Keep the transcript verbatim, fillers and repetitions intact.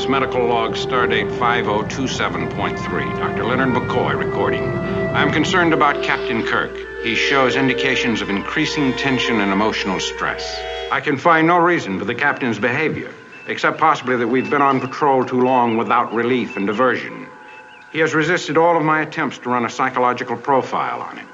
Enterprise medical log, stardate five oh two seven point three. Doctor Leonard McCoy recording. I'm concerned about Captain Kirk. He shows indications of increasing tension and emotional stress. I can find no reason for the captain's behavior, except possibly that we've been on patrol too long without relief and diversion. He has resisted all of my attempts to run a psychological profile on him.